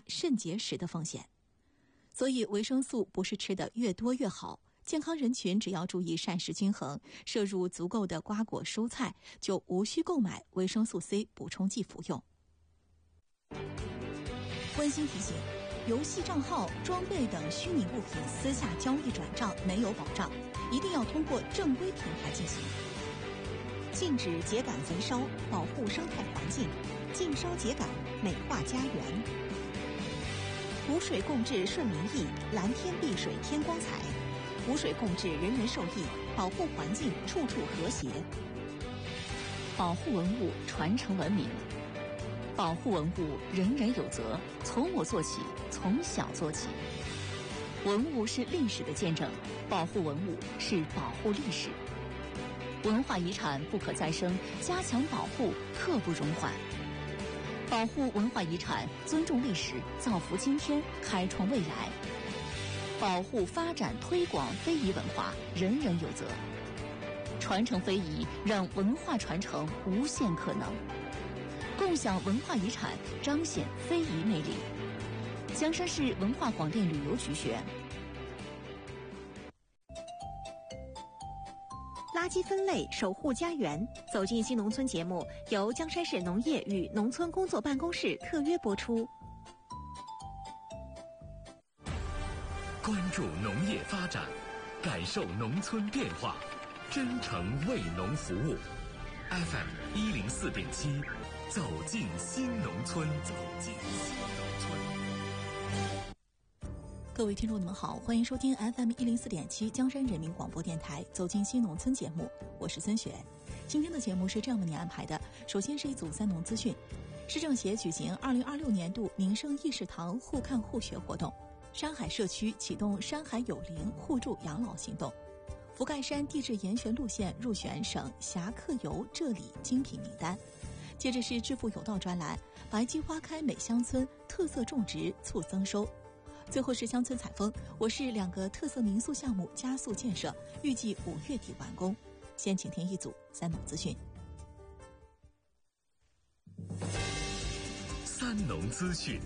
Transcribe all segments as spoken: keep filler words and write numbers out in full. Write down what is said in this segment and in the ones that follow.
肾结石的风险。所以维生素不是吃得越多越好，健康人群只要注意膳食均衡，摄入足够的瓜果蔬菜，就无需购买维生素 C 补充剂服用。温馨提醒，游戏账号、装备等虚拟物品私下交易转账没有保障，一定要通过正规平台进行。禁止秸秆焚烧，保护生态环境，禁烧秸秆，美化家园。五水共治顺民意，蓝天碧水添光彩。五水共治，人人受益，保护环境，处处和谐。 保护文物，传承文明。保护文物，人人有责，从我做起，从小做起。文物是历史的见证，保护文物是保护历史。文化遗产不可再生，加强保护刻不容缓。保护文化遗产，尊重历史，造福今天，开创未来。保护、发展、推广非遗文化，人人有责。传承非遗，让文化传承无限可能。共享文化遗产，彰显非遗魅力。江山市文化广电旅游局选。 垃圾分类，守护家园。走进新农村节目由江山市农业与农村工作办公室特约播出。 关注农业发展，感受农村变化，真诚为农服务。F M 一零四点七，走进新农村，走进新农村。 各位听众，你们好，欢迎收听 F M 一零四点七江山人民广播电台《走进新农村》节目，我是孙雪。今天的节目是这样为您安排的：首先是一组三农资讯，市政协举行二零二六年度民生议事堂互看互学活动，山海社区启动山海有灵互助养老行动，福盖山地质研学路线入选省侠客游浙里精品名单。接着是致富有道专栏，白鸡花开美乡村特色种植促增收。最后是乡村采风，我市两个特色民宿项目加速建设，预计五月底完工。先请听一组三农资讯。 三农资讯。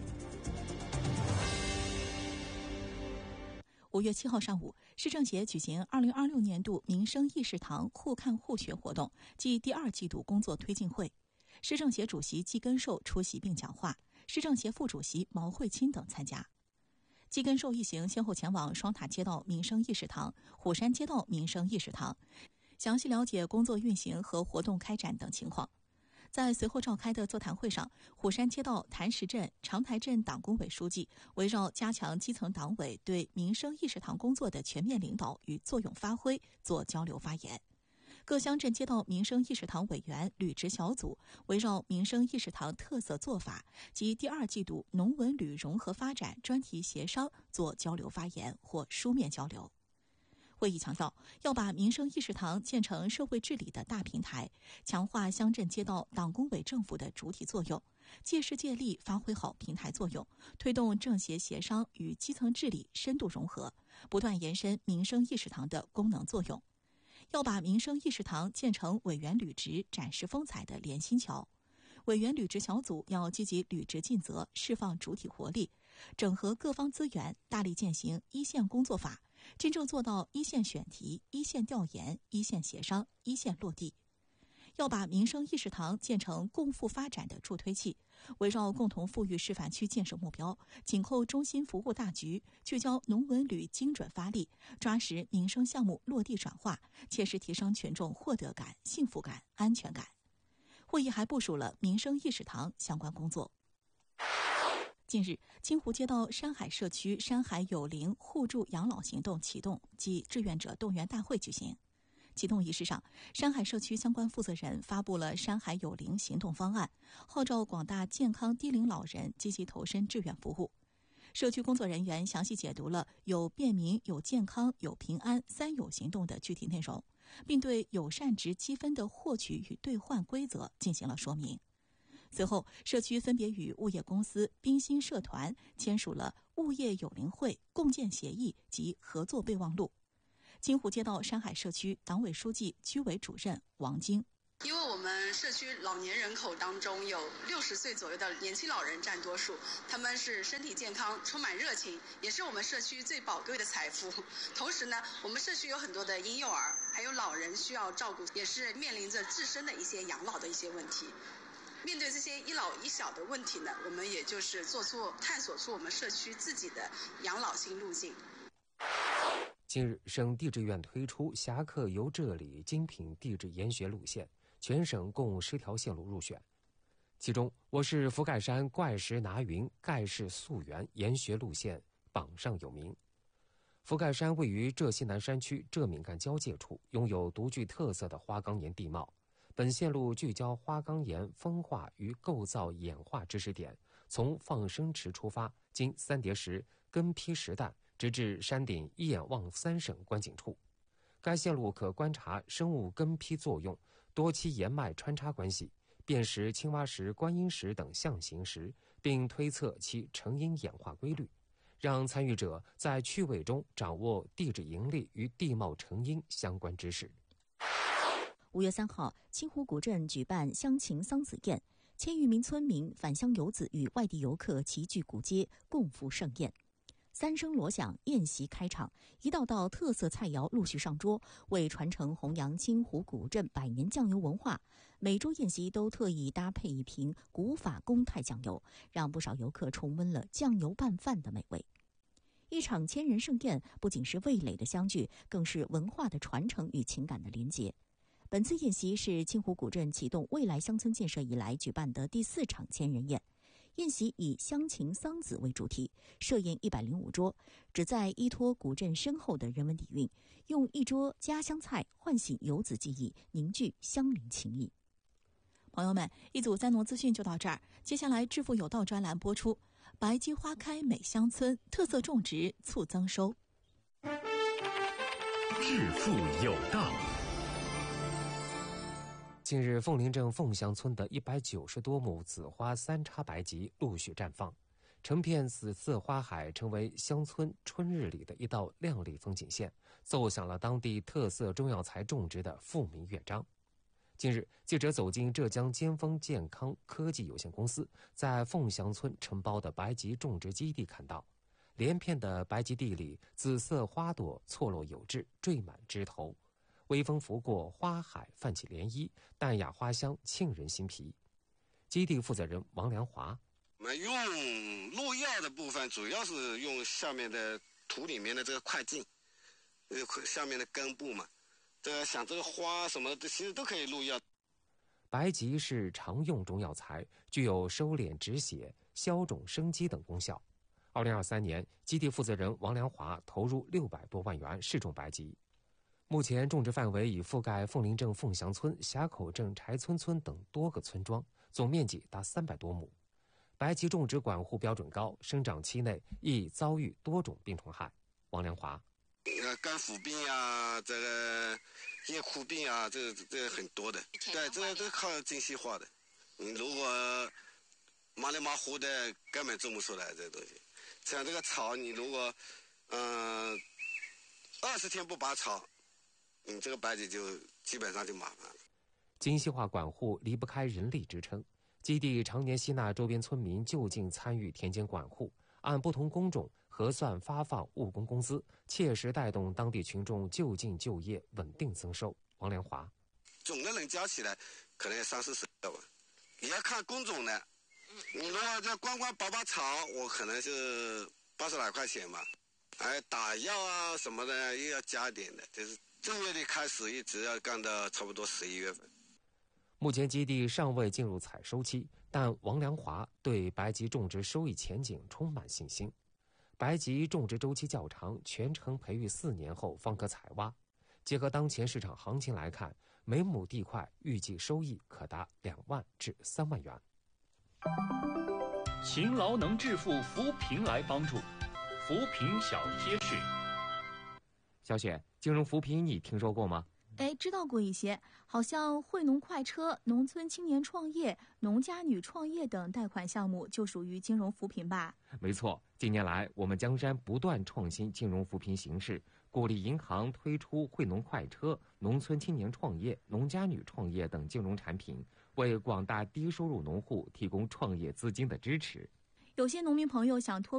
五月七号上午，市政协举行二零二六年度民生议事堂互看互学活动暨第二季度工作推进会。市政协主席季根寿出席并讲话，市政协副主席毛慧清等参加。季根寿一行先后前往双塔街道民生议事堂、虎山街道民生议事堂，详细了解工作运行和活动开展等情况。在随后召开的座谈会上，虎山街道潭石镇、长台镇党工委书记围绕加强基层党委对民生议事堂工作的全面领导与作用发挥做交流发言。各乡镇街道民生议事堂委员履职小组围绕民生议事堂特色做法及第二季度农文旅融合发展专题协商做交流发言或书面交流。会议强调，要把民生议事堂建成社会治理的大平台，强化乡镇街道党工委政府的主体作用，借势借力发挥好平台作用，推动政协协商与基层治理深度融合，不断延伸民生议事堂的功能作用。要把民生议事堂建成委员履职展示风采的连心桥。委员履职小组要积极履职尽责，释放主体活力，整合各方资源，大力践行一线工作法，真正做到一线选题、一线调研、一线协商、一线落地。要把民生议事堂建成共富发展的助推器，围绕共同富裕示范区建设目标，紧扣中心服务大局，聚焦农文旅精准发力，抓实民生项目落地转化，切实提升群众获得感、幸福感、安全感。会议还部署了民生议事堂相关工作。近日，金湖街道山海社区山海有灵互助养老行动启动暨志愿者动员大会举行。启动仪式上，山海社区相关负责人发布了山海有灵行动方案，号召广大健康低龄老人积极投身志愿服务。社区工作人员详细解读了有便民、有健康、有平安三有行动的具体内容，并对友善值积分的获取与兑换规则进行了说明。随后，社区分别与物业公司、冰心社团签署了物业有灵会共建协议及合作备忘录。金湖街道山海社区党委书记、区委主任王晶， 因为我们社区老年人口当中有六十岁左右的年轻老人占多数，他们是身体健康、充满热情，也是我们社区最宝贵的财富。同时呢，我们社区有很多的婴幼儿，还有老人需要照顾，也是面临着自身的一些养老的一些问题。面对这些一老一小的问题呢，我们也就是做出探索出我们社区自己的养老新路径。 近日，省地质院推出侠客游这里精品地质研学路线，全省共十条线路入选，其中我市福盖山怪石拿云盖世溯源研学路线榜上有名。福盖山位于浙西南山区浙闽赣交界处，拥有独具特色的花岗岩地貌。本线路聚焦花岗岩风化与构造演化知识点，从放生池出发，经三叠石、根坯石蛋，直至山顶一眼望三省观景处。该线路可观察生物根坯作用、多期岩脉穿插关系、辨识青蛙石、观音石等象形石，并推测其成因演化规律，让参与者在趣味中掌握地质盈利与地貌成因相关知识。 五月三号，清湖古镇举办乡情桑梓宴，千余名村民返乡游子与外地游客齐聚古街，共赴盛宴。三声锣响，宴席开场，一道道特色菜肴陆续上桌，为传承弘扬清湖古镇百年酱油文化，每桌宴席都特意搭配一瓶古法公泰酱油，让不少游客重温了酱油拌饭的美味。一场千人盛宴不仅是味蕾的相聚，更是文化的传承与情感的连结。本次宴席是清湖古镇启动未来乡村建设以来举办的第四场千人宴。宴席以乡情桑梓为主题，设宴一百零五桌，旨在依托古镇深厚的人文底蕴，用一桌家乡菜唤醒游子记忆，凝聚乡邻情谊。 朋友们，一组三农资讯就到这儿，接下来致富有道专栏播出。白鸡花开美乡村，特色种植促增收。 致富有道。 近日，凤林镇凤祥村的一百九十多亩紫花三叉白菊陆续绽放，成片紫色花海成为乡村春日里的一道亮丽风景线，奏响了当地特色中药材种植的富民乐章。近日，记者走进浙江尖峰健康科技有限公司在凤祥村承包的白菊种植基地，看到连片的白菊地里，紫色花朵错落有致，缀满枝头。微风拂过，花海泛起涟漪，淡雅花香沁人心脾。基地负责人王良华： 我们用落药的部分，主要是用下面的土里面的这个块茎，呃，下面的根部嘛。这个像这个花什么的，其实都可以入药。 白菊是常用中药材，具有收敛止血、消肿生肌等功效。二零二三年，基地负责人王良华投入六百多万元试种白菊。目前种植范围已覆盖凤林镇凤祥村、峡口镇柴村村等多个村庄，总面积达三百多亩。白菊种植管护标准高，生长期内易遭遇多种病虫害。王良华： 呃，肝腐病啊，这个叶枯病啊，这个这个很多的。对，这个都靠精细化的。你如果马里马虎的，根本种不出来这个东西。像这个草，你如果嗯二十天不拔草，你这个白菊就基本上就麻烦了。 精细化管护离不开人力支撑，基地常年吸纳周边村民就近参与田间管护，按不同工种核算发放务工工资，切实带动当地群众就近就业，稳定增收。王良华： 总的人加起来可能三四十个吧，也要看工种的。你如果这光光拔拔草，我可能是八十来块钱吧。哎，打药啊什么的又要加一点的，就是正月里开始一直要干到差不多十一月份。 目前基地尚未进入采收期，但王良华对白菊种植收益前景充满信心。白菊种植周期较长，全程培育四年后方可采挖。结合当前市场行情来看，每亩地块预计收益可达两万至三万元。 勤劳能致富，扶贫来帮助。扶贫小贴士。 小雪，金融扶贫你听说过吗？ 哎，知道过一些，好像惠农快车、农村青年创业、农家女创业等贷款项目就属于金融扶贫吧？ 没错，近年来我们江山不断创新金融扶贫形式，鼓励银行推出惠农快车、农村青年创业、农家女创业等金融产品，为广大低收入农户提供创业资金的支持。 有些农民朋友想脱